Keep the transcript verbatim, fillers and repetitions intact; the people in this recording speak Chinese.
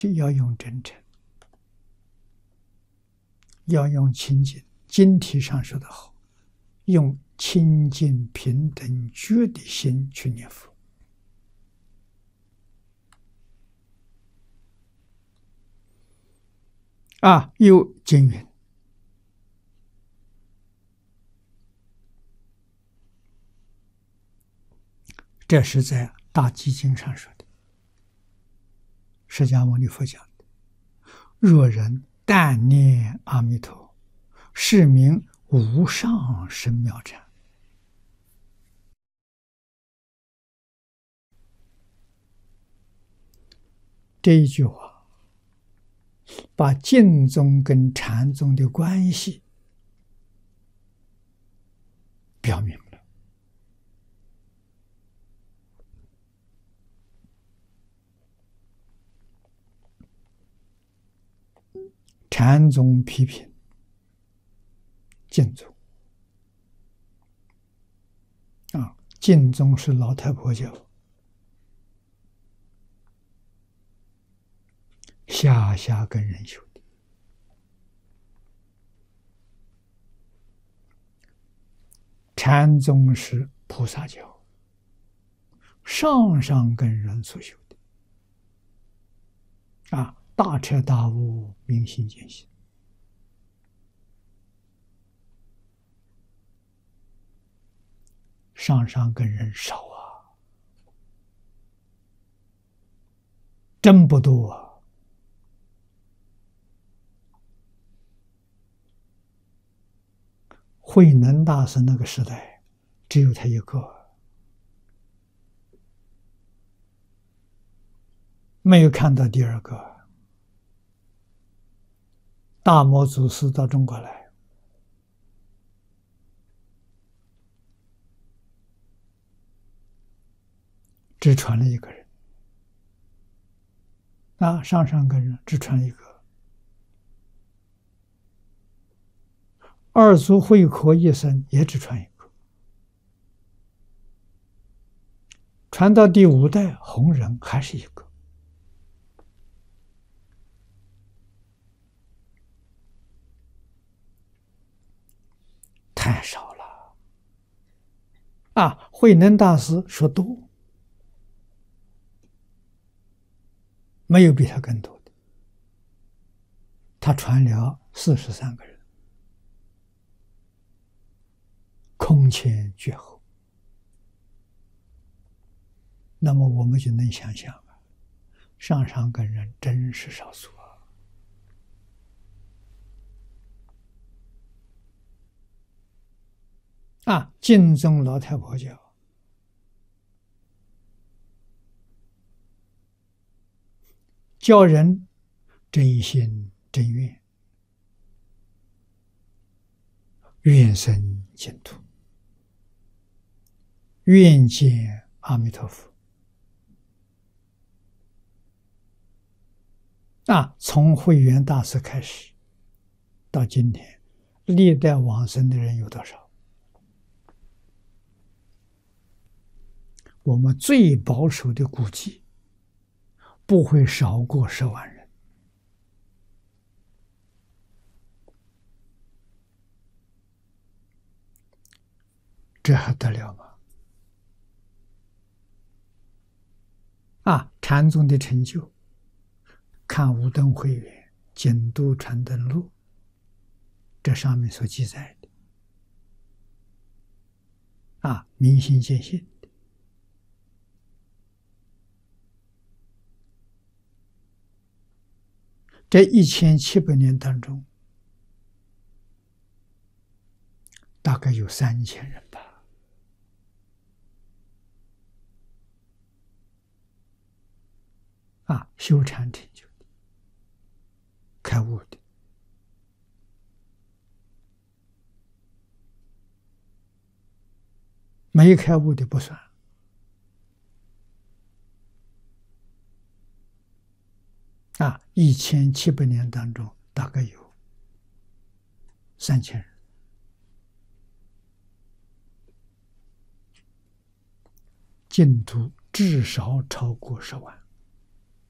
就要用真诚，要用清净。经题上说的好，用清净平等觉的心去念佛。啊，有经云：这是在《大集经》上说的。释迦牟尼佛讲的：若人但念阿弥陀，是名无上深妙禅。这一句话把净宗跟禅宗的关系表明了。禅宗批评净宗，啊，净宗是老太婆教，下下根人修的。禅宗是菩萨教，上上根人所修的。啊，大彻大悟，明心见性。上上根人少啊，真不多啊。慧能大师那个时代，只有他一个，没有看到第二个。大摩祖师到中国来，只传了一个人，啊，上上根人只传一个。二祖慧可一生也只传一个。传到第五代弘忍还是一个。太少了啊！慧能大师说多，没有比他更多的。他传了四十三个人，空前绝后。那么我们就能想象啊，上上根人真是少数啊。啊，净宗老太婆教教人真心真愿，愿生净土，愿见阿弥陀佛。啊，从慧远大师开始，到今天，历代往生的人有多少？我们最保守的估计，不会少过十万人。这还得了吗？啊，禅宗的成就，看无灯慧远《简读传灯录》，这上面所记载的。啊，明心见性。这一千七百年当中，大概有三千人吧。啊，修禅成就的，开悟的，没开悟的不算。啊，一千七百年当中，大概有三千人，净土至少超过十万。